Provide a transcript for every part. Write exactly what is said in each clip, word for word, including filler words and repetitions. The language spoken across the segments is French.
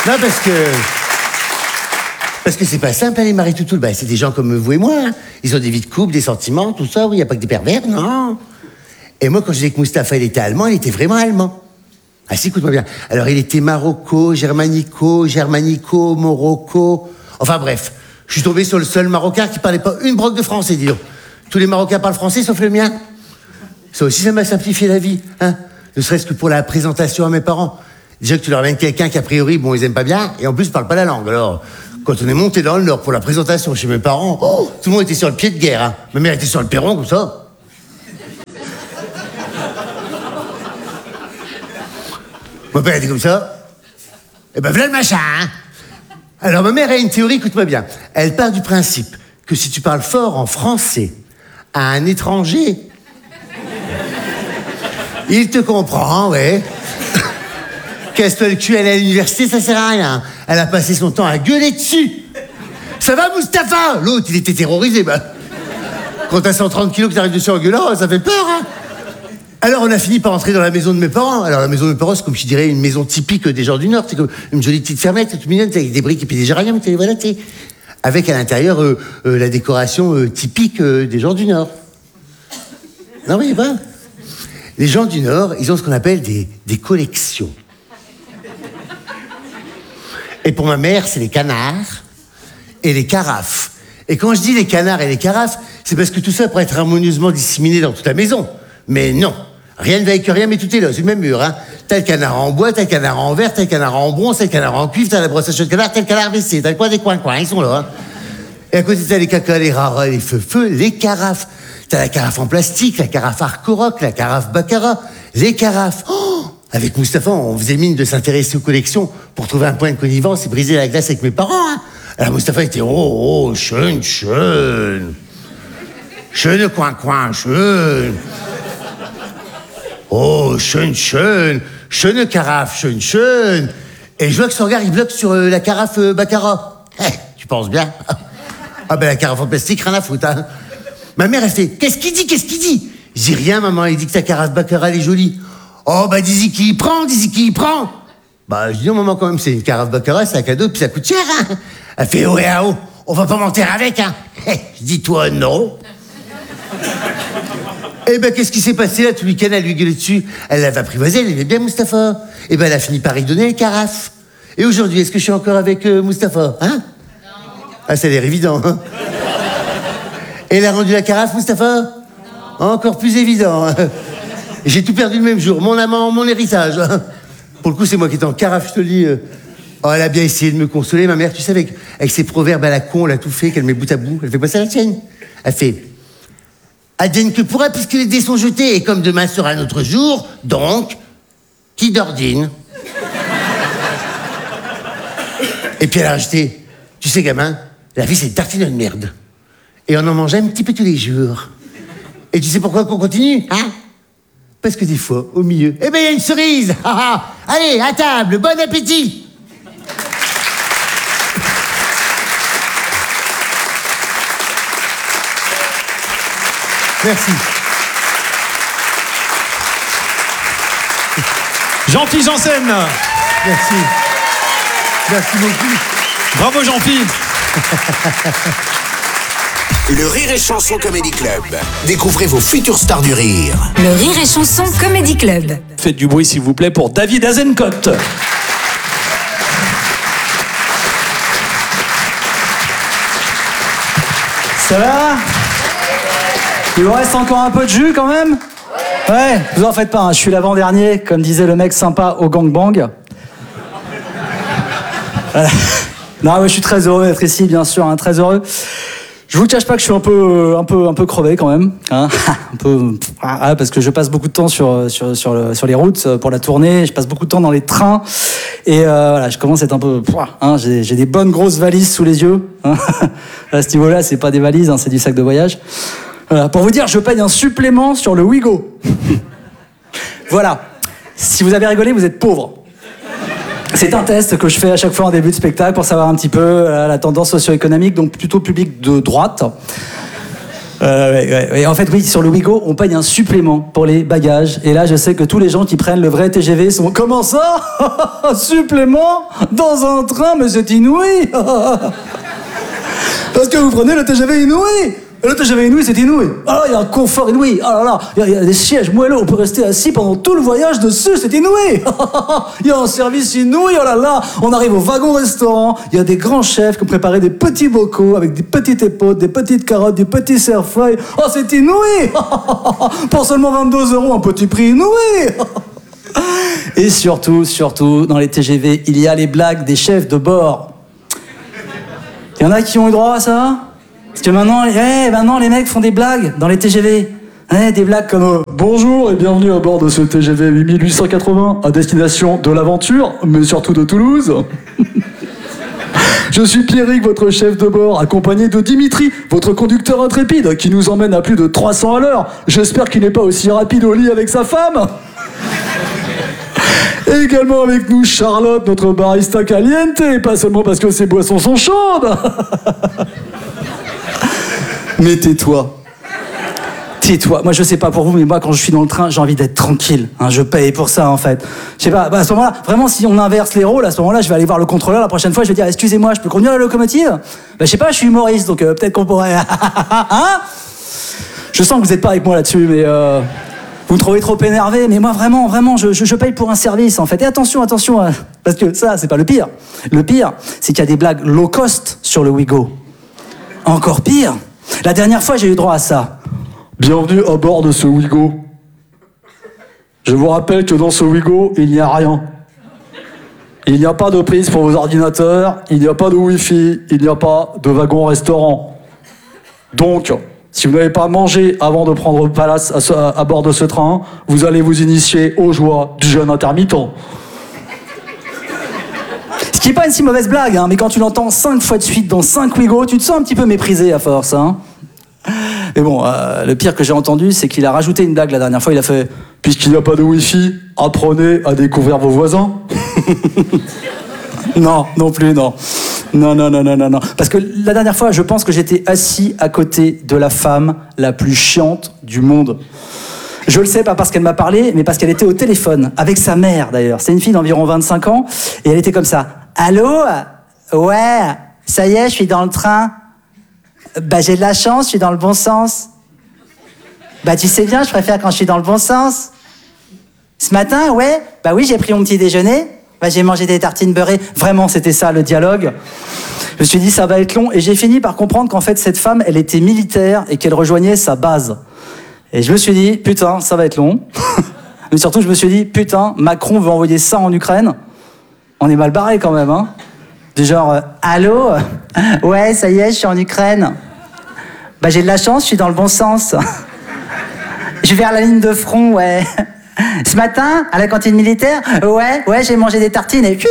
Non, parce que... Parce que c'est pas simple, hein, les Marie-Toutou. Bah, c'est des gens comme vous et moi. Hein. Ils ont des vies de couple, des sentiments, tout ça. Oui, il n'y a pas que des pervers, non. Et moi, quand je disais que Mustapha, il était allemand, il était vraiment allemand. Ah si, écoute-moi bien. Alors, il était Marocco, Germanico, Germanico, Morocco... Enfin, bref. Je suis tombé sur le seul Marocain qui parlait pas une broque de français, dis donc. Tous les Marocains parlent français, sauf le mien. Ça aussi, ça m'a simplifié la vie, hein. Ne serait-ce que pour la présentation à mes parents. Déjà que tu leur amènes quelqu'un qui, a priori, bon, ils aiment pas bien, et en plus, ils parlent pas la langue. Alors, quand on est monté dans le Nord pour la présentation chez mes parents, oh, tout le monde était sur le pied de guerre, hein. Ma mère était sur le perron, comme ça. Mon père était comme ça. Et ben, voilà le machin, hein. Alors, ma mère a une théorie, écoute-moi bien. Elle part du principe que si tu parles fort en français à un étranger, il te comprend, ouais. Casse-toi le cul, elle est à l'université, ça sert à rien. Elle a passé son temps à gueuler dessus. Ça va, Mustapha? L'autre, il était terrorisé, bah. Quand t'as cent trente kilos que t'arrives dessus en gueulant, ça fait peur, hein. Alors, on a fini par entrer dans la maison de mes parents. Alors, la maison de mes parents, c'est comme je dirais une maison typique des gens du Nord. C'est comme une jolie petite fermette, toute mignonne, avec des briques et puis des géraniums, voilà, t'sais. Avec à l'intérieur euh, euh, la décoration euh, typique euh, des gens du Nord. Non, oui, pas. Les gens du Nord, ils ont ce qu'on appelle des, des collections. Et pour ma mère, c'est les canards et les carafes. Et quand je dis les canards et les carafes, c'est parce que tout ça pourrait être harmonieusement disséminé dans toute la maison. Mais non, rien ne va avec rien, mais tout est là, c'est le même mur. Hein. T'as le canard en bois, t'as le canard en verre, t'as le canard en bronze, t'as le canard en cuivre, t'as la brosse à cheveux de canard, t'as le canard W C, t'as le coin des coins-coins, ils sont là. Hein. Et à côté, t'as les cacas, les raras, les feux-feux, les carafes. T'as la carafe en plastique, la carafe Arcoroc, la carafe Baccarat, les carafes. Oh, avec Mustapha, on faisait mine de s'intéresser aux collections pour trouver un point de connivence et briser la glace avec mes parents. Hein. Alors Mustapha était oh, oh, schön, schön. Schöne coin-coin, schön. Oh, schön, schön. Schöne carafe, schön, schön. Et je vois que son regard, il bloque sur euh, la carafe euh, Baccarat. Eh, tu penses bien? Ah ben la carafe en plastique, rien à foutre, hein. Ma mère, elle fait, qu'est-ce qu'il dit, qu'est-ce qu'il dit? Je dis rien, maman, il dit que ta carafe Baccarat, elle est jolie. Oh, bah, dis-y qui y prend, dis-y qui y prend. Bah, je dis, non, maman, quand même, c'est une carafe Baccarat, c'est un cadeau, puis ça coûte cher, hein. Elle fait, oh, et ah, oh, on va pas mentir avec, hein. Eh, je dis, toi, non. Eh ben, qu'est-ce qui s'est passé, là, tout le week-end, elle lui gueulait dessus. Elle l'avait apprivoisée, elle aimait bien Mustapha. Eh ben, elle a fini par lui donner les carafes. Et aujourd'hui, est-ce que je suis encore avec euh, Mustapha, hein? Non. Ah, ça a l'air évident, hein. Et elle a rendu la carafe, Mustapha? Non. Encore plus évident. Hein. J'ai tout perdu le même jour. Mon amant, mon héritage. Hein. Pour le coup, c'est moi qui étais en carafe, je te le dis. Oh, elle a bien essayé de me consoler, ma mère, tu sais, avec, avec ses proverbes à la con, elle a tout fait, qu'elle met bout à bout. Elle fait passer la tienne. Elle fait... Advienne que pourra, puisque les dés sont jetés, et comme demain sera notre jour, donc, qui d'ordine? Et puis elle a rajouté, tu sais, gamin, la vie, c'est une tartine de merde. Et on en mange un petit peu tous les jours. Et tu sais pourquoi qu'on continue, hein? Parce que des fois, au milieu, eh ben, il y a une cerise. Allez, à table, bon appétit. Merci. Jean-Philippe Janssen. Merci. Merci beaucoup. Bravo Jean-Philippe. Le Rire et Chanson Comedy Club. Découvrez vos futures stars du rire. Le Rire et Chanson Comedy Club. Faites du bruit s'il vous plaît pour David Azencott. Ça va? Il vous reste encore un peu de jus quand même? Ouais, vous en faites pas, hein, je suis l'avant-dernier, comme disait le mec sympa au gangbang. euh, non, mais je suis très heureux d'être ici, bien sûr, hein, très heureux. Je vous cache pas que je suis un peu, un peu, un peu crevé quand même, hein, un peu, ah, parce que je passe beaucoup de temps sur, sur, sur, le, sur les routes pour la tournée, je passe beaucoup de temps dans les trains, et euh, voilà, je commence à être un peu, hein, j'ai, j'ai des bonnes grosses valises sous les yeux, hein. À ce niveau-là, c'est pas des valises, hein, c'est du sac de voyage. Voilà, pour vous dire, je paye un supplément sur le Ouigo. Voilà. Si vous avez rigolé, vous êtes pauvre. C'est un test que je fais à chaque fois en début de spectacle pour savoir un petit peu euh, la tendance socio-économique, donc plutôt public de droite. Euh, ouais, ouais, ouais. En fait, oui, sur le Ouigo, on paye un supplément pour les bagages. Et là, je sais que tous les gens qui prennent le vrai T G V sont... Comment ça? Supplément? Dans un train? Mais c'est inouï. Parce que vous prenez le T G V inouï. Le T G V inouï, c'est inouï. Ah, il y a un confort inouï. Ah là là, il y, y a des sièges moelleux, on peut rester assis pendant tout le voyage dessus, c'est inouï. Il y a un service inouï, oh là là. On arrive au wagon-restaurant, il y a des grands chefs qui ont préparé des petits bocaux avec des petites épautes, des petites carottes, des petits cerfeuils. Oh, c'est inouï. Pour seulement vingt-deux euros, un petit prix inouï. Et surtout, surtout, dans les T G V, il y a les blagues des chefs de bord. Il y en a qui ont eu droit à ça? Parce que maintenant, hey, maintenant, les mecs font des blagues dans les T G V. Hey, des blagues comme euh, bonjour et bienvenue à bord de ce T G V huit mille huit cent quatre-vingts à destination de l'aventure, mais surtout de Toulouse. Je suis Pierrick, votre chef de bord, accompagné de Dimitri, votre conducteur intrépide, qui nous emmène à plus de trois cents à l'heure. J'espère qu'il n'est pas aussi rapide au lit avec sa femme. Et également avec nous Charlotte, notre barista caliente, pas seulement parce que ses boissons sont chaudes. Mais tais-toi. Tais-toi. Moi, je sais pas pour vous, mais moi, quand je suis dans le train, j'ai envie d'être tranquille. Hein, je paye pour ça, en fait. Je sais pas, bah, à ce moment-là, vraiment, si on inverse les rôles, à ce moment-là, je vais aller voir le contrôleur la prochaine fois, je vais dire, excusez-moi, je peux conduire la locomotive? Bah, je sais pas, je suis humoriste, donc euh, peut-être qu'on pourrait... Hein? Je sens que vous êtes pas avec moi là-dessus, mais... Euh... Vous me trouvez trop énervé, mais moi, vraiment, vraiment, je, je, je paye pour un service, en fait. Et attention, attention, hein, parce que ça, c'est pas le pire. Le pire, c'est qu'il y a des blagues low cost sur le Ouigo. Encore pire. La dernière fois, j'ai eu droit à ça. Bienvenue à bord de ce Ouigo. Je vous rappelle que dans ce Ouigo, il n'y a rien. Il n'y a pas de prise pour vos ordinateurs, il n'y a pas de Wi-Fi, il n'y a pas de wagon-restaurant. Donc, si vous n'avez pas mangé avant de prendre place à, ce, à bord de ce train, vous allez vous initier aux joies du jeûne intermittent. Ce qui n'est pas une si mauvaise blague, hein, mais quand tu l'entends cinq fois de suite dans cinq Ouigo, tu te sens un petit peu méprisé à force. Hein. Mais bon, euh, le pire que j'ai entendu, c'est qu'il a rajouté une blague la dernière fois. Il a fait « Puisqu'il n'y a pas de Wi-Fi, apprenez à découvrir vos voisins. » Non, non plus, non. Non, non, non, non, non, non. Parce que la dernière fois, je pense que j'étais assis à côté de la femme la plus chiante du monde. Je le sais, pas parce qu'elle m'a parlé, mais parce qu'elle était au téléphone, avec sa mère d'ailleurs. C'est une fille d'environ vingt-cinq ans, et elle était comme ça. « Allô? Ouais, ça y est, je suis dans le train. Bah j'ai de la chance, je suis dans le bon sens. Bah tu sais bien, je préfère quand je suis dans le bon sens. Ce matin, ouais, bah oui, j'ai pris mon petit déjeuner. Bah j'ai mangé des tartines beurrées. Vraiment, c'était ça le dialogue. Je me suis dit, ça va être long, et j'ai fini par comprendre qu'en fait, cette femme, elle était militaire et qu'elle rejoignait sa base. Et je me suis dit, putain, ça va être long. Mais surtout, je me suis dit, putain, Macron veut envoyer ça en Ukraine. On est mal barré quand même, hein. Du genre, euh, allô? Ouais, ça y est, je suis en Ukraine. Bah j'ai de la chance, je suis dans le bon sens. Je vais vers la ligne de front, ouais. Ce matin, à la cantine militaire, ouais, ouais, j'ai mangé des tartines et...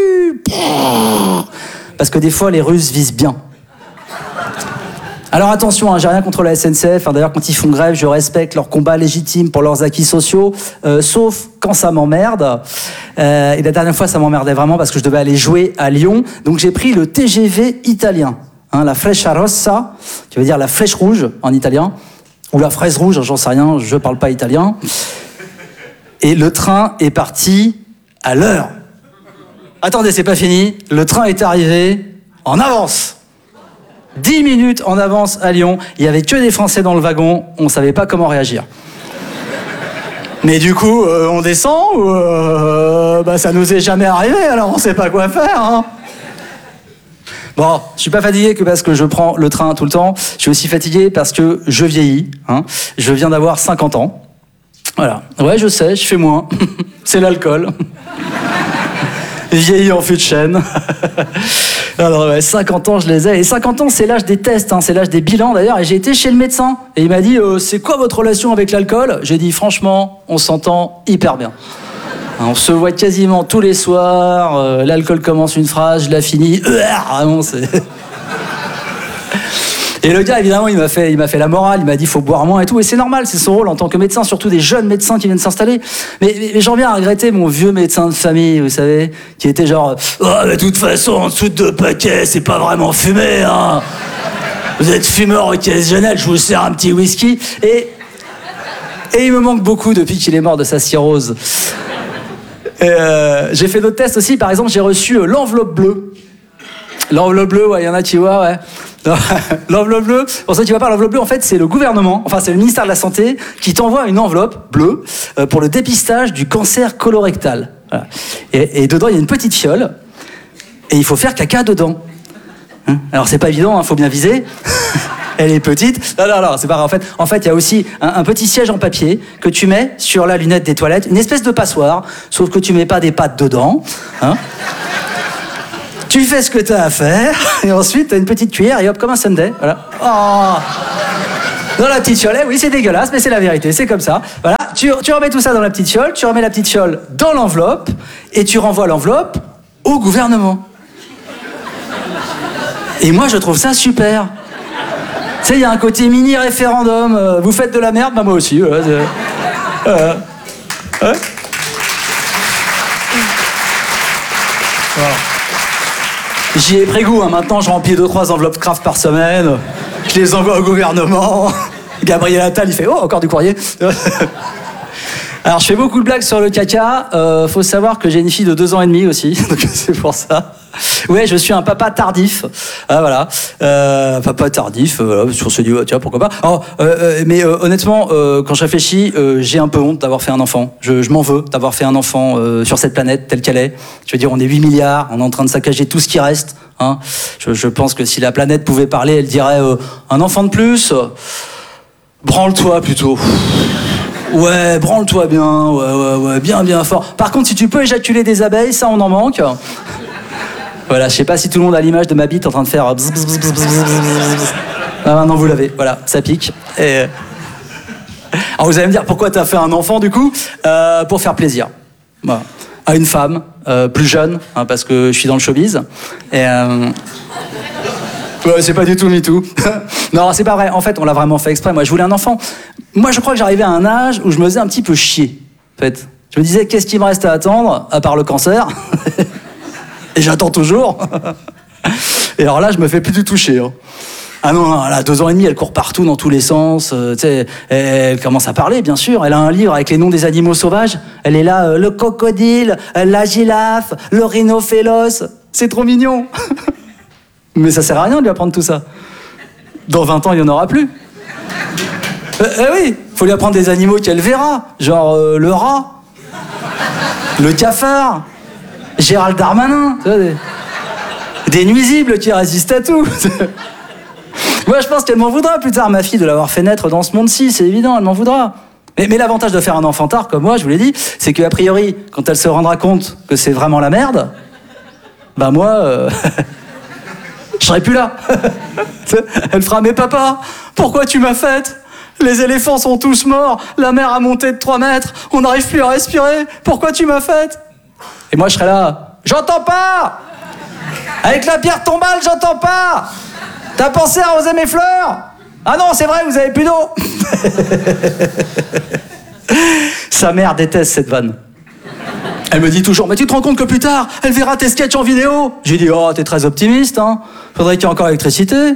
Parce que des fois, les Russes visent bien. Alors attention, hein, j'ai rien contre la S N C F. Hein, d'ailleurs, quand ils font grève, je respecte leur combat légitime pour leurs acquis sociaux, euh, sauf quand ça m'emmerde. Euh, et la dernière fois, ça m'emmerdait vraiment parce que je devais aller jouer à Lyon. Donc j'ai pris le T G V italien, hein, la Freccia Rossa, qui veut dire la flèche rouge en italien, ou la fraise rouge, j'en sais rien, je parle pas italien. Et le train est parti à l'heure. Attendez, c'est pas fini. Le train est arrivé en avance. Dix minutes en avance à Lyon. Il y avait que des Français dans le wagon. On savait pas comment réagir. Mais du coup, euh, on descend ou euh, bah, ça nous est jamais arrivé, alors on sait pas quoi faire. Hein. Bon, je suis pas fatigué que parce que je prends le train tout le temps. Je suis aussi fatigué parce que je vieillis. Hein. Je viens d'avoir cinquante ans. Voilà. Ouais, je sais, je fais moins. C'est l'alcool. Vieilli en fût de chêne. Alors ouais, cinquante ans, je les ai. Et cinquante ans, c'est l'âge des tests, hein, c'est l'âge des bilans d'ailleurs. Et j'ai été chez le médecin. Et il m'a dit, euh, c'est quoi votre relation avec l'alcool? J'ai dit, franchement, on s'entend hyper bien. On se voit quasiment tous les soirs. Euh, l'alcool commence une phrase, je la finis. Vraiment, c'est... Et le gars, évidemment, il m'a fait, il m'a fait la morale, il m'a dit il faut boire moins et tout. Et c'est normal, c'est son rôle en tant que médecin, surtout des jeunes médecins qui viennent s'installer. Mais, mais, mais j'en viens à regretter mon vieux médecin de famille, vous savez, qui était genre oh, mais de toute façon, en dessous de deux paquets, c'est pas vraiment fumé, hein. vous êtes fumeur occasionnel, je vous sers un petit whisky. Et, et il me manque beaucoup depuis qu'il est mort de sa cirrhose. Euh, j'ai fait d'autres tests aussi. Par exemple, j'ai reçu euh, l'enveloppe bleue. L'enveloppe bleue, ouais, il y en a qui voient, ouais. L'enveloppe bleue, pour ceux qui ne voient pas, l'enveloppe bleue, en fait, c'est le gouvernement, enfin, c'est le ministère de la Santé qui t'envoie une enveloppe bleue euh, pour le dépistage du cancer colorectal. Voilà. Et, et dedans, il y a une petite fiole et il faut faire caca dedans. Hein, alors, c'est pas évident, il hein, faut bien viser. Elle est petite. Non, non, non, c'est pas grave. En fait, en fait, il y a aussi un, un petit siège en papier que tu mets sur la lunette des toilettes, une espèce de passoire, sauf que tu mets pas des pattes dedans. Hein. Tu fais ce que t'as à faire, et ensuite t'as une petite cuillère et hop, comme un sundae. Voilà. Oh. Dans la petite fiole, oui, c'est dégueulasse, mais c'est la vérité, c'est comme ça. Voilà. Tu, tu remets tout ça dans la petite fiole, tu remets la petite fiole dans l'enveloppe, et tu renvoies l'enveloppe au gouvernement. Et moi, je trouve ça super. Tu sais, il y a un côté mini-référendum. Euh, vous faites de la merde, bah moi aussi. Voilà, euh, ouais. Voilà. J'y ai pris goût, hein. Maintenant je remplis deux trois enveloppes craft par semaine, je les envoie au gouvernement. Gabriel Attal il fait « Oh, encore du courrier !» Alors je fais beaucoup de blagues sur le caca, euh, faut savoir que j'ai une fille de deux ans et demi aussi, donc c'est pour ça. Ouais, je suis un papa tardif, ah, voilà, euh, papa tardif, euh, voilà, on se dit oh, tiens pourquoi pas. Alors, euh, mais euh, honnêtement, euh, quand je réfléchis, euh, j'ai un peu honte d'avoir fait un enfant. Je, je m'en veux d'avoir fait un enfant euh, sur cette planète telle qu'elle est. Je veux dire, on est huit milliards, on est en train de saccager tout ce qui reste. Hein. Je, je pense que si la planète pouvait parler, elle dirait euh, un enfant de plus, euh, branle-toi plutôt. Ouais, branle-toi bien, ouais, ouais, ouais, bien, bien fort. Par contre, si tu peux éjaculer des abeilles, ça, on en manque. Voilà, je sais pas si tout le monde a l'image de ma bite en train de faire... Bzz, bzz, bzz, bzz, bzz. Ah, maintenant, vous l'avez, voilà, ça pique. Et... Alors, vous allez me dire, pourquoi t'as fait un enfant, du coup euh, Pour faire plaisir. Voilà. À une femme, euh, plus jeune, hein, parce que je suis dans le showbiz. Et... Euh... Ouais, c'est pas du tout MeToo. Non, c'est pas vrai. En fait, on l'a vraiment fait exprès. Moi, je voulais un enfant. Moi, je crois que j'arrivais à un âge où je me faisais un petit peu chier. En fait, je me disais, qu'est-ce qu'il me reste à attendre, à part le cancer? Et j'attends toujours. Et alors là, je me fais plus du tout chier. Hein. Ah non, non, elle a deux ans et demi, elle court partout dans tous les sens. Euh, tu sais, elle commence à parler, bien sûr. Elle a un livre avec les noms des animaux sauvages. Elle est là, euh, le crocodile, la girafe, le rhinophélos. C'est trop mignon. Mais ça sert à rien de lui apprendre tout ça. Dans vingt ans, il n'y en aura plus. Euh, euh, oui, faut lui apprendre des animaux qu'elle verra. Genre euh, le rat, le cafard, Gérald Darmanin. Tu vois, des... des nuisibles qui résistent à tout. Moi, je pense qu'elle m'en voudra plus tard, ma fille, de l'avoir fait naître dans ce monde-ci. C'est évident, elle m'en voudra. Mais, mais l'avantage de faire un enfant tard, comme moi, je vous l'ai dit, c'est qu'a priori, quand elle se rendra compte que c'est vraiment la merde, bah moi... Euh... je serai plus là. Elle fera, mais papa, pourquoi tu m'as faite? Les éléphants sont tous morts, la mer a monté de trois mètres, on n'arrive plus à respirer, pourquoi tu m'as faite? Et moi je serai là, j'entends pas. Avec la pierre tombale, j'entends pas. T'as pensé à arroser mes fleurs? Ah non, c'est vrai, vous avez plus d'eau. Sa mère déteste cette vanne. Elle me dit toujours, mais tu te rends compte que plus tard, elle verra tes sketchs en vidéo? J'ai dit, oh, t'es très optimiste, hein. Faudrait qu'il y ait encore l'électricité.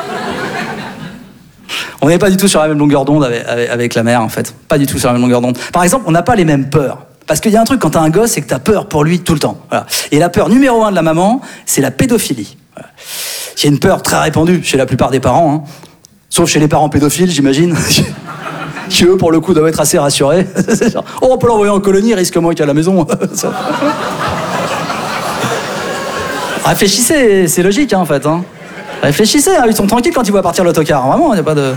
On n'est pas du tout sur la même longueur d'onde avec, avec, avec la mère, en fait. Pas du tout sur la même longueur d'onde. Par exemple, on n'a pas les mêmes peurs. Parce qu'il y a un truc, quand t'as un gosse, c'est que t'as peur pour lui tout le temps. Voilà. Et la peur numéro un de la maman, c'est la pédophilie. Voilà. C'est une peur très répandue chez la plupart des parents, hein. Sauf chez les parents pédophiles, j'imagine. Qui, eux, pour le coup, doivent être assez rassurés. Oh, on peut l'envoyer en colonie, il risque moins qu'à la maison. Réfléchissez, c'est logique, hein, en fait. Hein. Réfléchissez, hein, ils sont tranquilles quand ils voient partir l'autocar. Vraiment, il n'y a pas de...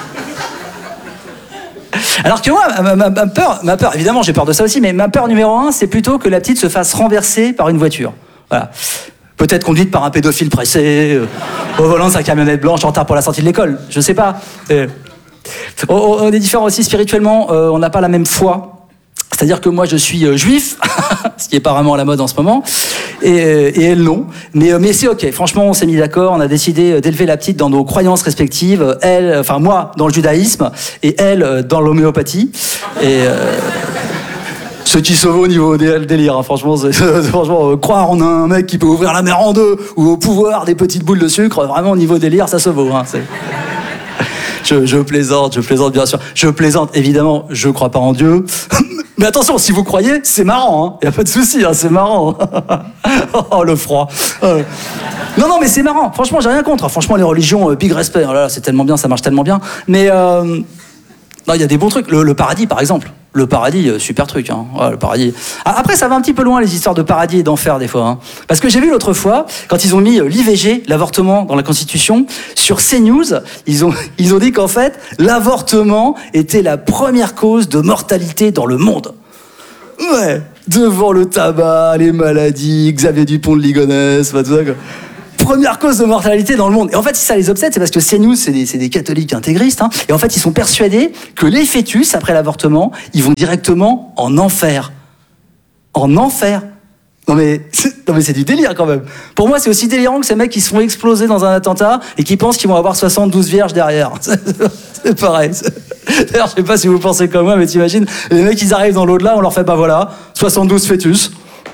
Alors que moi, ma, ma, ma, peur, ma peur, évidemment, j'ai peur de ça aussi, mais ma peur numéro un, c'est plutôt que la petite se fasse renverser par une voiture. Voilà. Peut-être conduite par un pédophile pressé, euh, au volant de sa camionnette blanche en retard pour la sortie de l'école. Je sais pas. Euh, on, on est différents aussi spirituellement, euh, on n'a pas la même foi. C'est-à-dire que moi, je suis euh, juif, ce qui est pas vraiment à la mode en ce moment, et, et elle non. Mais, euh, mais c'est ok. Franchement, on s'est mis d'accord. On a décidé d'élever la petite dans nos croyances respectives. Elle, enfin moi, dans le judaïsme, et elle, dans l'homéopathie. Et euh, Ce qui sauve au niveau dé- délire, hein, franchement, c'est, franchement euh, croire en un mec qui peut ouvrir la mer en deux ou au pouvoir des petites boules de sucre, vraiment au niveau délire, ça se vaut. Hein, c'est... je, je plaisante, je plaisante bien sûr. Je plaisante, évidemment, je crois pas en Dieu. Mais attention, si vous croyez, c'est marrant, il hein. Y a pas de souci, hein, c'est marrant. Oh, le froid. Euh... Non, non, mais c'est marrant. Franchement, j'ai rien contre. Franchement, les religions, euh, big respect. Oh là là, c'est tellement bien, ça marche tellement bien. Mais euh... non, il y a des bons trucs. Le, le paradis, par exemple. Le paradis, euh, super truc. Hein. Ouais, le paradis. Après, ça va un petit peu loin, les histoires de paradis et d'enfer, des fois. Hein. Parce que j'ai vu l'autre fois, quand ils ont mis l'I V G, l'avortement, dans la Constitution, sur CNews, ils ont, ils ont dit qu'en fait, l'avortement était la première cause de mortalité dans le monde. Ouais, devant le tabac, les maladies, Xavier Dupont de Ligonnès, tout ça, quoi. Première cause de mortalité dans le monde. Et en fait, si ça les obsède, c'est parce que CNews, c'est des, c'est des catholiques intégristes, hein, et en fait, ils sont persuadés que les fœtus, après l'avortement, ils vont directement en enfer. En enfer. Non mais, c'est, non mais c'est du délire quand même. Pour moi, c'est aussi délirant que ces mecs qui se font exploser dans un attentat et qui pensent qu'ils vont avoir soixante-douze vierges derrière. C'est, c'est pareil. C'est... D'ailleurs, je sais pas si vous pensez comme moi, mais t'imagines, les mecs, ils arrivent dans l'au-delà, on leur fait, bah voilà, soixante-douze fœtus.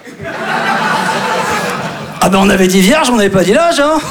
Ah ben on avait dit vierge, on n'avait pas dit l'âge, hein.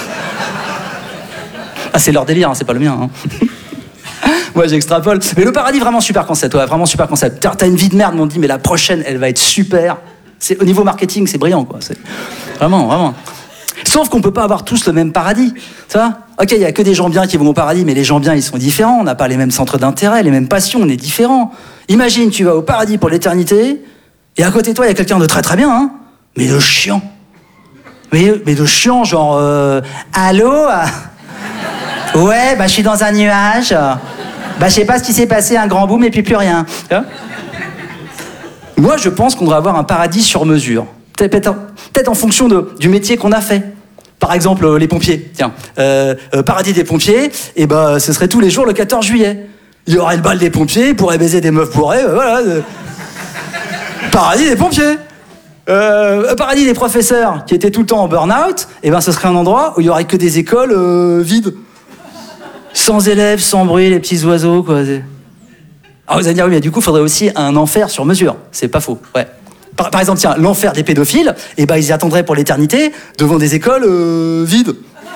Ah c'est leur délire, hein, c'est pas le mien. Hein. Moi j'extrapole. Mais le paradis, vraiment super concept, ouais, vraiment super concept. T'as, t'as une vie de merde, mais on te dit mais la prochaine, elle va être super. C'est, au niveau marketing, c'est brillant, quoi. C'est... Vraiment, vraiment. Sauf qu'on peut pas avoir tous le même paradis, ça va ? Ok, il y a que des gens bien qui vont au paradis, mais les gens bien, ils sont différents. On n'a pas les mêmes centres d'intérêt, les mêmes passions, on est différents. Imagine, tu vas au paradis pour l'éternité, et à côté de toi, il y a quelqu'un de très très bien, hein, mais de chiant. Mais, mais de chiant, genre, euh, allô ? Ouais, bah je suis dans un nuage. Bah je sais pas ce qui s'est passé, un grand boom et puis plus rien. Hein ? Moi, je pense qu'on devrait avoir un paradis sur mesure. Peut-être, peut-être en fonction de, du métier qu'on a fait. Par exemple, euh, les pompiers. Tiens, euh, euh, paradis des pompiers, et bah ce serait tous les jours le quatorze juillet. Il y aurait le bal des pompiers, ils pourraient baiser des meufs bourrées, bah, voilà. Euh. Paradis des pompiers. Euh, paradis des professeurs qui étaient tout le temps en burn-out, et ben ce serait un endroit où il y aurait que des écoles euh, vides, sans élèves, sans bruit, les petits oiseaux, quoi. Alors vous allez dire oui, mais du coup, il faudrait aussi un enfer sur mesure. C'est pas faux, ouais. Par, par exemple, tiens, l'enfer des pédophiles, et ben ils y attendraient pour l'éternité devant des écoles euh, vides.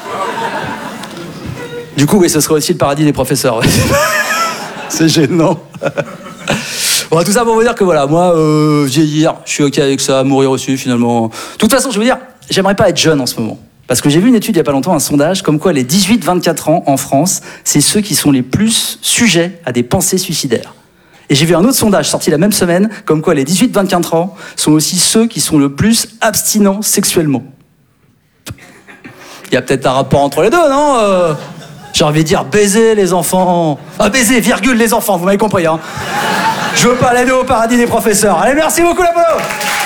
Du coup, oui, ce serait aussi le paradis des professeurs. Ouais. C'est gênant. Bon, tout ça pour vous dire que voilà, moi, euh, vieillir, je suis ok avec ça, mourir aussi finalement. De toute façon, je veux dire, j'aimerais pas être jeune en ce moment. Parce que j'ai vu une étude il y a pas longtemps, un sondage, comme quoi les dix-huit vingt-quatre ans en France, c'est ceux qui sont les plus sujets à des pensées suicidaires. Et j'ai vu un autre sondage sorti la même semaine, comme quoi les dix-huit vingt-quatre ans sont aussi ceux qui sont le plus abstinents sexuellement. Il y a peut-être un rapport entre les deux, non euh, J'ai envie de dire baiser les enfants. Ah, baiser, virgule, les enfants, vous m'avez compris, hein. Je veux pas aller au paradis des professeurs. Allez, merci beaucoup, l'applaudissement.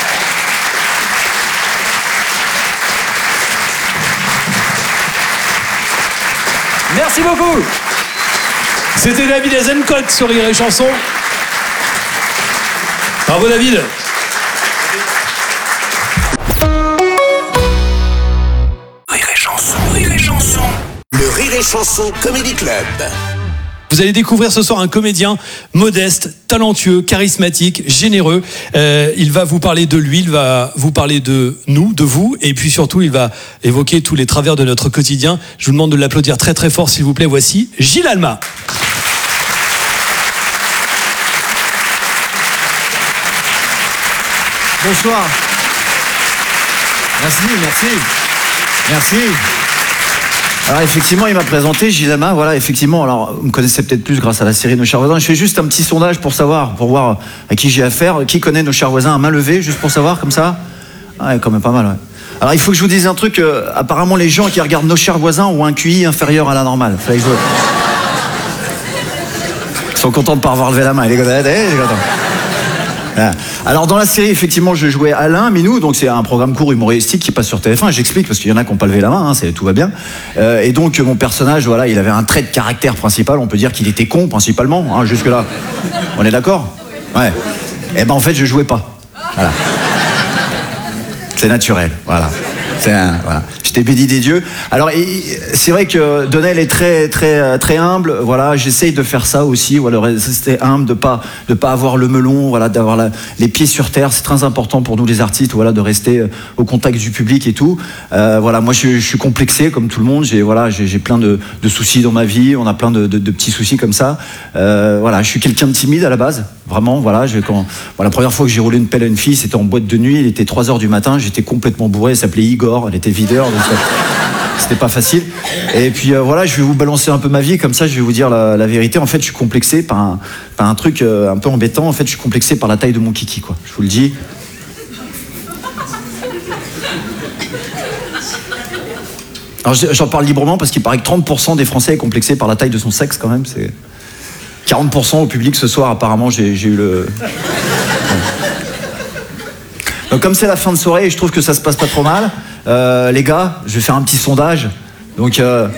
Merci beaucoup. C'était David Azencott sur Rire et Chanson. Bravo David. Rire et Chanson, Rire et Chanson. Le Rire et Chanson Comedy Club. Vous allez découvrir ce soir un comédien modeste, talentueux, charismatique, généreux. Euh, il va vous parler de lui, il va vous parler de nous, de vous, et puis surtout, il va évoquer tous les travers de notre quotidien. Je vous demande de l'applaudir très très fort, s'il vous plaît. Voici Gilles Alma. Bonsoir. Merci, merci. Merci. Alors effectivement, il m'a présenté, Gilles Alma, voilà, effectivement, alors vous me connaissez peut-être plus grâce à la série Nos chers voisins. Je fais juste un petit sondage pour savoir, pour voir à qui j'ai affaire. Qui connaît Nos chers voisins à main levée, juste pour savoir, comme ça? Ouais, quand même pas mal, ouais. Alors il faut que je vous dise un truc, euh, apparemment les gens qui regardent Nos chers voisins ont un Q I inférieur à la normale. Fallait que je... Ils sont contents de ne pas avoir levé la main, les gars, les gars. Alors dans la série, effectivement, je jouais Alain Minou, donc c'est un programme court humoristique qui passe sur T F un. J'explique parce qu'il y en a qui n'ont pas levé la main, hein, c'est, tout va bien. Euh, et donc mon personnage, voilà, il avait un trait de caractère principal. On peut dire qu'il était con principalement, hein, jusque là. On est d'accord? Ouais. Et ben en fait, je jouais pas. Voilà. C'est naturel, voilà. C'est un, voilà. J'étais j'étais béni des dieux. Alors, c'est vrai que Donnel est très, très, très humble. Voilà, j'essaye de faire ça aussi. Voilà, rester humble, de pas, de pas avoir le melon, voilà, d'avoir la, les pieds sur terre. C'est très important pour nous les artistes, voilà, de rester au contact du public et tout. Euh, voilà, moi, je, je suis complexé comme tout le monde. J'ai, voilà, j'ai, j'ai plein de, de soucis dans ma vie. On a plein de, de, de petits soucis comme ça. Euh, voilà, je suis quelqu'un de timide à la base. Vraiment, voilà. Je, quand, voilà, la première fois que j'ai roulé une pelle à une fille, c'était en boîte de nuit. Il était trois heures du matin. J'étais complètement bourré. Elle s'appelait Igor. Elle était videur. Donc ça, c'était pas facile. Et puis euh, voilà, je vais vous balancer un peu ma vie. Comme ça, je vais vous dire la, la vérité. En fait, je suis complexé par un, par un truc euh, un peu embêtant. En fait, je suis complexé par la taille de mon kiki, quoi. Je vous le dis. Alors, j'en parle librement parce qu'il paraît que trente pour cent des Français est complexé par la taille de son sexe, quand même. C'est quarante pour cent au public ce soir, apparemment, j'ai, j'ai eu le... Donc, comme c'est la fin de soirée et je trouve que ça se passe pas trop mal, euh, les gars, je vais faire un petit sondage. Donc, euh...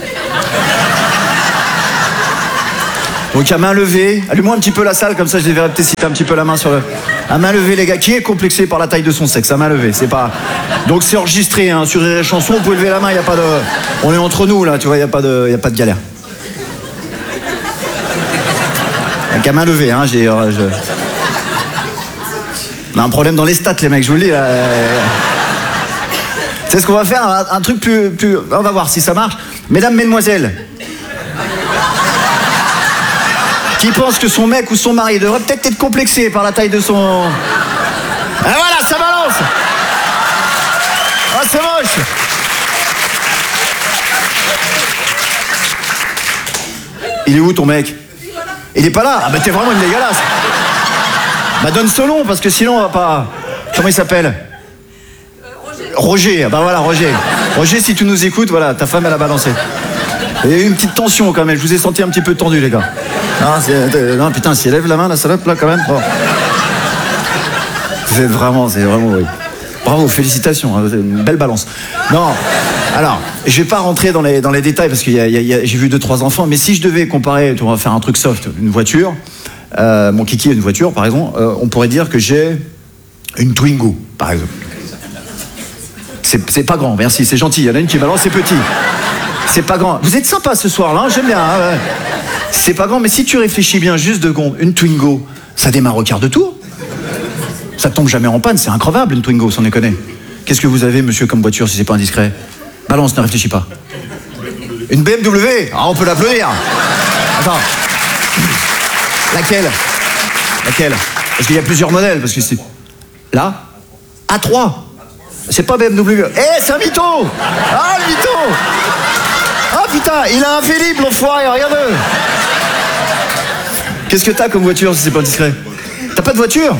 Donc à main levée, allume-moi un petit peu la salle, comme ça je les verrai peut-être si t'as un petit peu la main sur le... À main levée, les gars, qui est complexé par la taille de son sexe? À main levée, c'est pas... Donc c'est enregistré, hein, sur les chansons, vous pouvez lever la main, il y a pas de... On est entre nous, là, tu vois, il y a pas de, y a pas de galère. Donc à main levée, hein, j'ai... Euh, je... On a un problème dans les stats, les mecs, je vous le dis, là. C'est ce qu'on va faire, un, un truc plus, plus... On va voir si ça marche. Mesdames, mesdemoiselles... Qui pense que son mec ou son mari devrait peut-être être complexé par la taille de son... Et voilà, ça balance. Ah, c'est moche. Il est où ton mec? Il est pas là? Ah bah t'es vraiment une dégueulasse. Bah donne ce nom, parce que sinon on va pas... Comment il s'appelle? Roger. Roger, bah voilà, Roger. Roger, si tu nous écoutes, voilà, ta femme elle a balancé. Il y a eu une petite tension quand même, je vous ai senti un petit peu tendu les gars. Non, c'est, non putain, s'il lève la main la salope là quand même. Bon. Vous êtes vraiment, c'est vraiment... Oui. Bravo, félicitations, hein, une belle balance. Non, alors, je vais pas rentrer dans les, dans les détails parce que y a, y a, j'ai vu deux, trois enfants, mais si je devais comparer, on va faire un truc soft, une voiture, euh, mon kiki a une voiture par exemple, euh, on pourrait dire que j'ai une Twingo, par exemple. C'est, c'est pas grand, merci, c'est gentil, il y en a une qui balance, c'est petit. C'est pas grand. Vous êtes sympa ce soir-là, j'aime bien. Hein, ouais. C'est pas grand, mais si tu réfléchis bien, juste deux secondes, une Twingo, ça démarre au quart de tour. Ça tombe jamais en panne, c'est increvable une Twingo, sans déconner. Qu'est-ce que vous avez, monsieur, comme voiture, si c'est pas indiscret? Balance, ne réfléchis pas. Une B M W? Ah, on peut l'applaudir. Attends. Laquelle? Laquelle? Parce qu'il y a plusieurs modèles, parce que c'est... Là? A trois. C'est pas B M W. Eh, c'est un mytho! Ah, le mytho! Ah putain, il a un Vélib, l'enfoiré, regarde. Qu'est-ce que t'as comme voiture si c'est pas discret? T'as pas de voiture?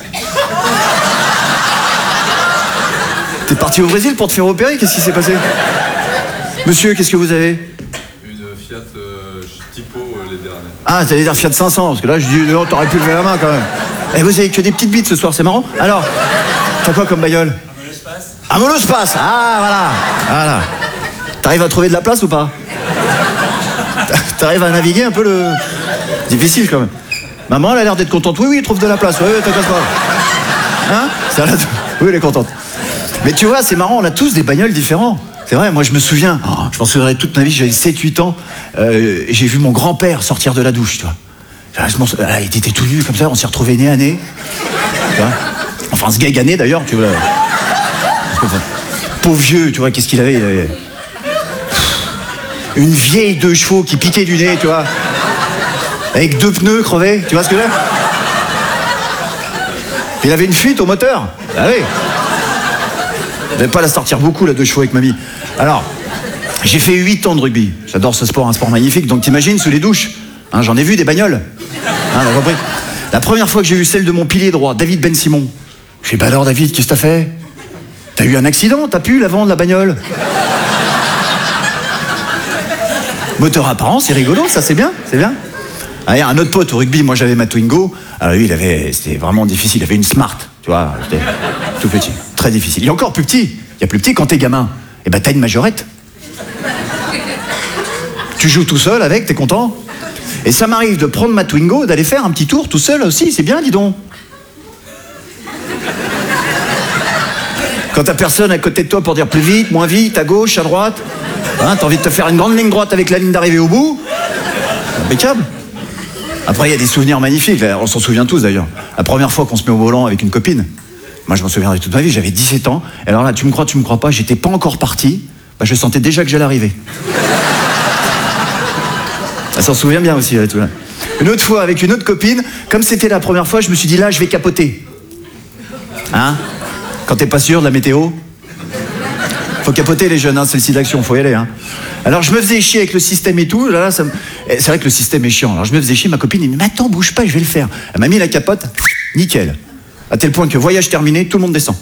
T'es parti au Brésil pour te faire opérer? Qu'est-ce qui s'est passé? Monsieur, qu'est-ce que vous avez? Une Fiat euh, Tipo euh, les dernières. Ah, t'allais dire Fiat cinq cents, parce que là je dis non, t'aurais pu lever la main quand même. Eh, vous avez que des petites bites ce soir, c'est marrant. Alors, t'as quoi comme bagnole? Un monospace. Un monospace. Ah voilà, voilà. T'arrives à trouver de la place ou pas? T'arrives à naviguer un peu le... Difficile quand même. Maman, elle a l'air d'être contente. Oui, oui, elle trouve de la place. Oui, oui, t'inquiète pas. Hein? Ça, là, oui, elle est contente. Mais tu vois, c'est marrant, on a tous des bagnoles différents. C'est vrai, moi je me souviens, oh, je m'en souviendrai toute ma vie, j'avais sept huit ans, euh, j'ai vu mon grand-père sortir de la douche, tu vois. Il était tout nu comme ça, on s'est retrouvés nez à nez. Tu vois, enfin, ce gars gagné d'ailleurs, tu vois. Pauvre vieux, tu vois, qu'est-ce qu'il avait, il avait une vieille deux chevaux qui piquait du nez, tu vois. Avec deux pneus crevés, tu vois ce que je veux dire? Il avait une fuite au moteur. Ah oui. Je vais pas la sortir beaucoup, la deux chevaux avec mamie. Alors, j'ai fait huit ans de rugby. J'adore ce sport, un sport magnifique. Donc t'imagines, sous les douches, hein, j'en ai vu des bagnoles. Hein, t'as compris? La première fois que j'ai vu celle de mon pilier droit, David Ben Simon, j'ai dit, bah alors David, qu'est-ce que t'as fait? T'as eu un accident? T'as pu l'avant de la bagnole? Moteur apparent, c'est rigolo, ça c'est bien, c'est bien. Ah, un autre pote au rugby, moi j'avais ma Twingo. Alors lui, il avait, c'était vraiment difficile. Il avait une Smart, tu vois, c'était tout petit, très difficile. Il est encore plus petit. Il y a plus petit quand t'es gamin. Et ben t'as une majorette. Tu joues tout seul avec, t'es content. Et ça m'arrive de prendre ma Twingo, d'aller faire un petit tour tout seul aussi. C'est bien, dis donc. Quand t'as personne à côté de toi pour dire plus vite, moins vite, à gauche, à droite, hein, t'as envie de te faire une grande ligne droite avec la ligne d'arrivée au bout. Impeccable. Après, il y a des souvenirs magnifiques. On s'en souvient tous d'ailleurs. La première fois qu'on se met au volant avec une copine, moi je m'en souviendrai toute ma vie, j'avais dix-sept ans. Et alors là, tu me crois, tu me crois pas, j'étais pas encore parti. Bah, je sentais déjà que j'allais arriver. Elle s'en souvient bien aussi. Là, tout là. Une autre fois, avec une autre copine, comme c'était la première fois, je me suis dit là, je vais capoter. Hein? Quand t'es pas sûr de la météo, faut capoter les jeunes, hein, c'est le site d'action, faut y aller. Hein. Alors je me faisais chier avec le système et tout. Là, là, ça me... C'est vrai que le système est chiant. Alors je me faisais chier, ma copine elle me dit mais attends, bouge pas, je vais le faire. Elle m'a mis la capote, nickel. À tel point que voyage terminé, tout le monde descend.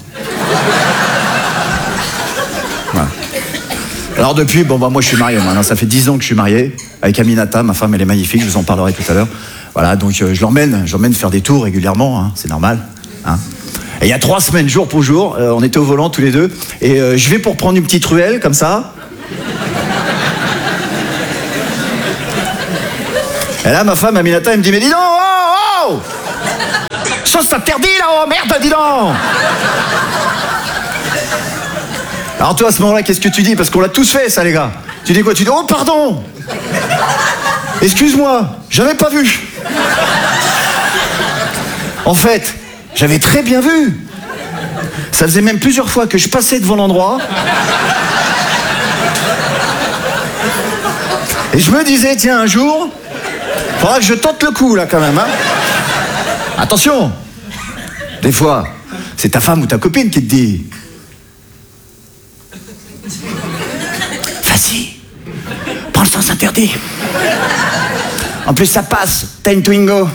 Voilà. Alors depuis, bon bah moi je suis marié maintenant, ça fait dix ans que je suis marié avec Aminata, ma femme elle est magnifique, je vous en parlerai tout à l'heure. Voilà, donc euh, je l'emmène, je l'emmène faire des tours régulièrement, hein, c'est normal. Hein. Et il y a trois semaines, jour pour jour, euh, on était au volant tous les deux, et euh, je vais pour prendre une petite ruelle comme ça. Et là, ma femme, Aminata, elle me dit, mais dis donc, oh, oh, ça s'interdit là, oh merde, dis donc. Alors toi, à ce moment-là, qu'est-ce que tu dis? Parce qu'on l'a tous fait, ça, les gars. Tu dis quoi? Tu dis, oh, pardon. Excuse-moi, j'avais pas vu. En fait, j'avais très bien vu. Ça faisait même plusieurs fois que je passais devant l'endroit. Et je me disais, tiens, un jour, faudra que je tente le coup, là, quand même. Hein. Attention. Des fois, c'est ta femme ou ta copine qui te dit... Vas-y, prends le sens interdit. En plus, ça passe, t'as une Twingo.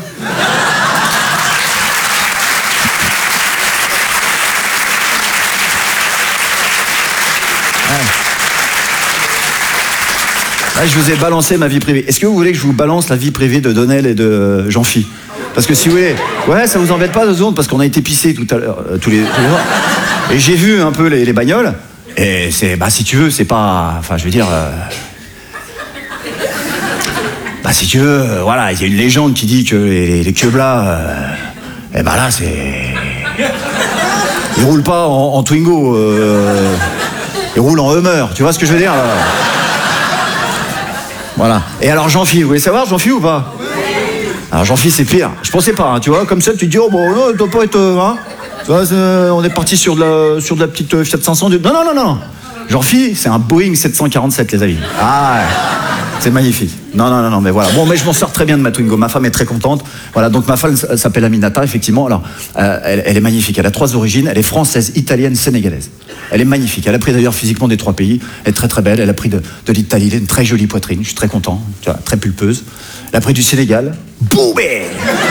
Là, je vous ai balancé ma vie privée. Est-ce que vous voulez que je vous balance la vie privée de Donnel et de Jean-Phi? Parce que si vous voulez... Ouais, ça vous embête pas deux secondes, parce qu'on a été pissés tout à l'heure, euh, tous les tous les jours. Et j'ai vu un peu les, les bagnoles. Et c'est... Bah, si tu veux, c'est pas... Enfin, je veux dire... Euh... Bah, si tu veux, euh, voilà, il y a une légende qui dit que les, les Queblas... Euh... Et bah là, c'est... Ils roulent pas en, en Twingo. Euh... Ils roulent en Hummer. Tu vois ce que je veux dire, là? Voilà. Et alors Jean-Phi, vous voulez savoir Jean-Phi ou pas? Alors Jean-Phi c'est pire. Je pensais pas, hein, tu vois, comme ça tu te dis oh bon non, il doit pas être euh, hein. Tu vois, euh, on est parti sur de la sur de la petite euh, Fiat cinq cents. De... Non non non non. Jean-Phi, c'est un Boeing sept cent quarante-sept les amis. Ah ouais. C'est magnifique. Non non non non mais voilà. Bon mais je m'en sors très bien de ma Twingo. Ma femme est très contente. Voilà, donc ma femme s'appelle Aminata effectivement. Alors euh, elle, elle est magnifique. Elle a trois origines. Elle est française, italienne, sénégalaise. Elle est magnifique. Elle a pris d'ailleurs physiquement des trois pays. Elle est très très belle. Elle a pris de, de l'Italie. Elle a une très jolie poitrine. Je suis très content. Tu vois, très pulpeuse. Elle a pris du Sénégal. Boubé.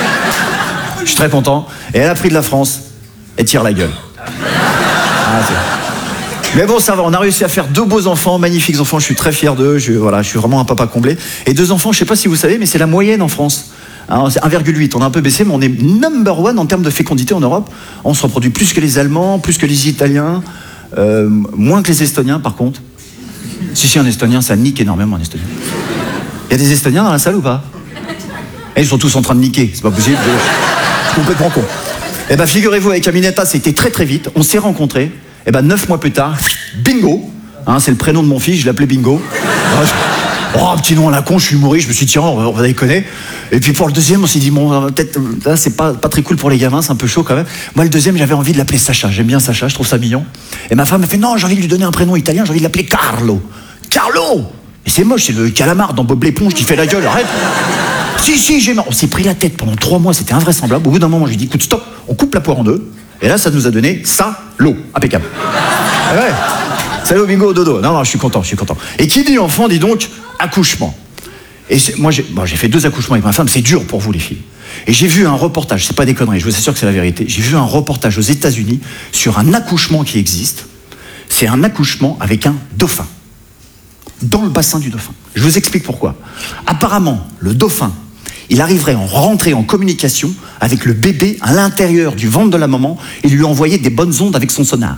Je suis très content. Et elle a pris de la France. Elle tire la gueule. Ah, mais bon, ça va. On a réussi à faire deux beaux enfants, magnifiques enfants. Je suis très fier d'eux. Je, voilà, je suis vraiment un papa comblé. Et deux enfants. Je sais pas si vous savez, mais c'est la moyenne en France. Hein, c'est un virgule huit. On a un peu baissé, mais on est number one en termes de fécondité en Europe. On se reproduit plus que les Allemands, plus que les Italiens. Euh, moins que les Estoniens par contre. Si si, un Estonien ça nique énormément, un Estonien. Il y a des Estoniens dans la salle ou pas? Et ils sont tous en train de niquer, c'est pas possible. Je suis complètement con. Et ben figurez-vous, avec Aminata c'était très très vite. On s'est rencontrés. Et ben neuf mois plus tard, bingo, hein, c'est le prénom de mon fils, je l'appelais Bingo. Oh, petit nom à la con, je suis humoriste, je me suis dit tiens, on va déconner. Et puis pour le deuxième, on s'est dit bon, peut-être là c'est pas, pas très cool pour les gamins, c'est un peu chaud quand même. Moi le deuxième, j'avais envie de l'appeler Sacha, j'aime bien Sacha, je trouve ça mignon. Et ma femme m'a fait non, j'ai envie de lui donner un prénom italien, j'ai envie de l'appeler Carlo. Carlo. Et c'est moche, c'est le calamar dans Bob l'éponge qui fait la gueule, arrête. Si, si, j'ai marre. On s'est pris la tête pendant trois mois, c'était invraisemblable. Au bout d'un moment, j'ai dit écoute, stop, on coupe la poire en deux. Et là, ça nous a donné ça, l'eau, impeccable. Ah ouais. Salut bingo, dodo. Non, non, je suis content, je suis content. Et qui dit enfant, dit donc accouchement. Et moi, j'ai bon, j'ai fait deux accouchements avec ma femme, c'est dur pour vous les filles. Et j'ai vu un reportage, c'est pas des conneries, je vous assure que c'est la vérité. J'ai vu un reportage aux États-Unis sur un accouchement qui existe. C'est un accouchement avec un dauphin. Dans le bassin du dauphin. Je vous explique pourquoi. Apparemment, le dauphin, il arriverait à rentrer en communication avec le bébé à l'intérieur du ventre de la maman et lui envoyer des bonnes ondes avec son sonar.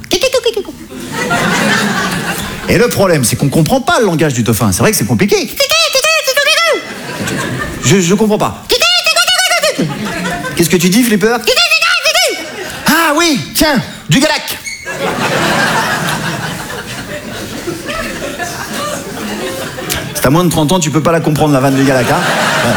Et le problème, c'est qu'on comprend pas le langage du dauphin. C'est vrai que c'est compliqué. Je, je comprends pas. Qu'est-ce que tu dis, Flipper? Ah oui, tiens, du galac. T'as moins de trente ans, tu peux pas la comprendre, la vanne du Galaka. Ouais.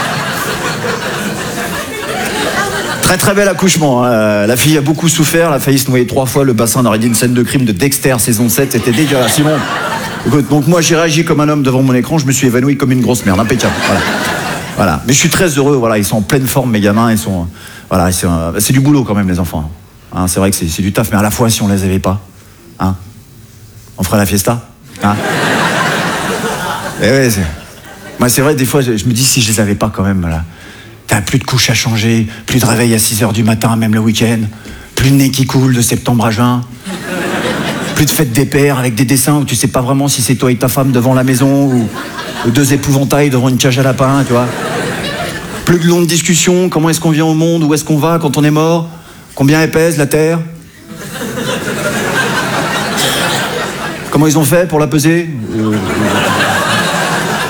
Très très bel accouchement. Hein. La fille a beaucoup souffert, elle a failli se noyer trois fois. Le bassin aurait dit une scène de crime de Dexter, saison sept, c'était dégueulasse. Simon, écoute, donc moi j'ai réagi comme un homme devant mon écran, je me suis évanoui comme une grosse merde, impeccable. Voilà. Voilà. Mais je suis très heureux, voilà, ils sont en pleine forme, mes gamins, ils sont. Voilà, c'est, euh, c'est du boulot quand même, les enfants. Hein, c'est vrai que c'est, c'est du taf, mais à la fois, si on les avait pas, hein, on ferait la fiesta. Hein. Et ouais, c'est... Moi, c'est vrai, des fois, je, je me dis si je les avais pas quand même, là. T'as plus de couches à changer, plus de réveil à six heures du matin, même le week-end, plus de nez qui coule de septembre à juin, plus de fêtes des pères avec des dessins où tu sais pas vraiment si c'est toi et ta femme devant la maison ou, ou deux épouvantails devant une cage à lapin, tu vois. Plus de longues discussions, comment est-ce qu'on vient au monde, où est-ce qu'on va quand on est mort, combien elle pèse la Terre, comment ils ont fait pour la peser. euh...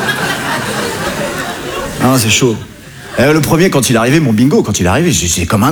Non, c'est chaud. Euh, le premier, quand il est arrivé, mon bingo, quand il est arrivé, c'est comme un